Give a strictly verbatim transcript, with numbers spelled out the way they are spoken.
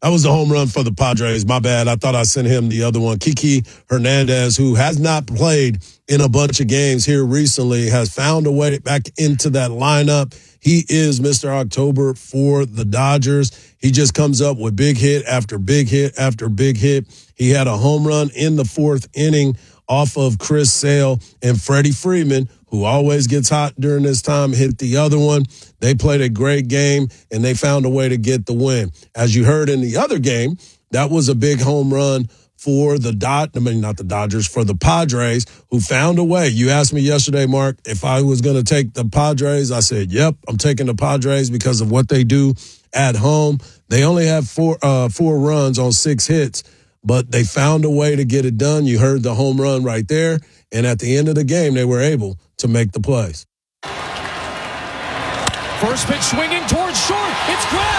That was the home run for the Padres. My bad. I thought I sent him the other one. Kiki Hernandez, who has not played in a bunch of games here recently, has found a way back into that lineup. He is Mister October for the Dodgers. He just comes up with big hit after big hit after big hit. He had a home run in the fourth inning off of Chris Sale, and Freddie Freeman, who always gets hot during this time, hit the other one. They played a great game, and they found a way to get the win. As you heard in the other game, that was a big home run for the Dod, I mean, not the Dodgers, for the Padres, who found a way. You asked me yesterday, Mark, if I was going to take the Padres. I said, yep, I'm taking the Padres because of what they do at home. They only have four uh, four runs on six hits, but they found a way to get it done. You heard the home run right there. And at the end of the game, they were able to make the plays. First pitch swinging towards short. It's grabbed.